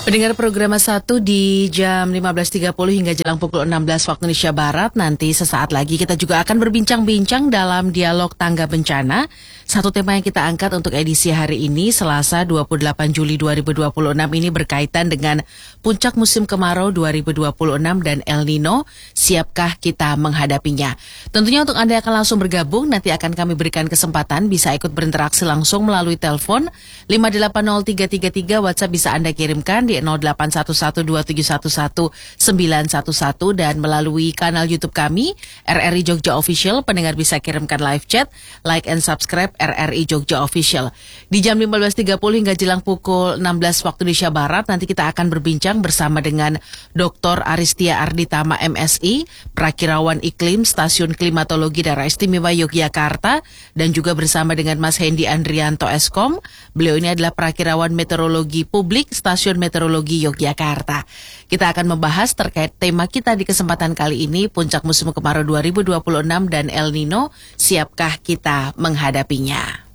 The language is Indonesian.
Pendengar program 1 di jam 15.30 hingga jelang pukul 16 waktu Indonesia Barat. Nanti sesaat lagi kita juga akan berbincang-bincang dalam dialog tangga bencana. Satu tema yang kita angkat untuk edisi hari ini, Selasa 28 Juli 2026 ini berkaitan dengan puncak musim kemarau 2026 dan El Nino. Siapkah kita menghadapinya? Tentunya untuk Anda yang akan langsung bergabung, nanti akan kami berikan kesempatan bisa ikut berinteraksi langsung melalui telepon 580333, WhatsApp bisa Anda kirimkan di 0811271111 dan melalui kanal YouTube kami RRI Jogja Official. Pendengar bisa kirimkan live chat, like and subscribe RRI Jogja Official. Di jam 15.30 hingga jelang pukul 16 waktu Indonesia Barat nanti kita akan berbincang bersama dengan Dr. Aristia Arditama MSI, Prakirawan Iklim Stasiun Klimatologi Daerah Istimewa Yogyakarta, dan juga bersama dengan Mas Hendy Andrianto Eskom. Beliau ini adalah Prakirawan Meteorologi Publik Stasiun Meteorologi Yogyakarta. Kita akan membahas terkait tema kita di kesempatan kali ini, puncak musim kemarau 2026 dan El Nino, siapkah kita menghadapinya?